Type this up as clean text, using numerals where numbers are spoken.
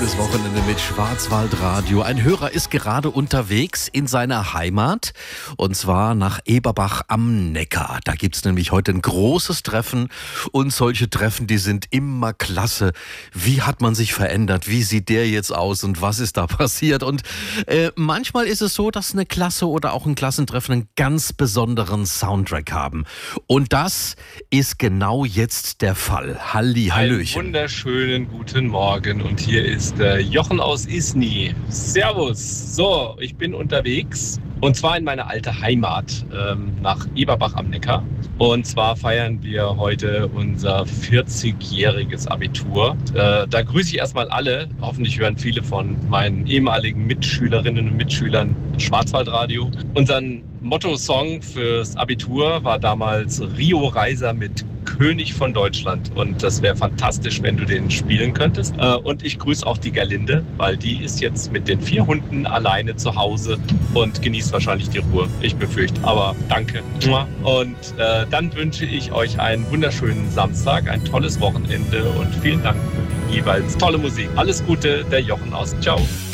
Schönes Wochenende mit Schwarzwaldradio. Ein Hörer ist gerade unterwegs in seiner Heimat und zwar nach Eberbach am Neckar. Da gibt's nämlich heute ein großes Treffen und solche Treffen, die sind immer klasse. Wie hat man sich verändert? Wie sieht der jetzt aus und was ist da passiert? Und manchmal ist es so, dass eine Klasse oder auch ein Klassentreffen einen ganz besonderen Soundtrack haben. Und das ist genau jetzt der Fall. Hallöchen. Einen wunderschönen guten Morgen und hier ist Jochen aus Isny. Servus. So, ich bin unterwegs und zwar in meine alte Heimat nach Eberbach am Neckar. Und zwar feiern wir heute unser 40-jähriges Abitur. Da grüße ich erstmal alle. Hoffentlich hören viele von meinen ehemaligen Mitschülerinnen und Mitschülern Schwarzwaldradio. Unseren Motto-Song fürs Abitur war damals Rio Reiser mit König von Deutschland. Und das wäre fantastisch, wenn du den spielen könntest. Und ich grüße auch die Gerlinde, weil die ist jetzt mit den 4 Hunden alleine zu Hause und genießt wahrscheinlich die Ruhe. Ich befürchte. Aber danke. Und dann wünsche ich euch einen wunderschönen Samstag, ein tolles Wochenende und vielen Dank für die jeweils tolle Musik. Alles Gute, der Jochen aus. Ciao.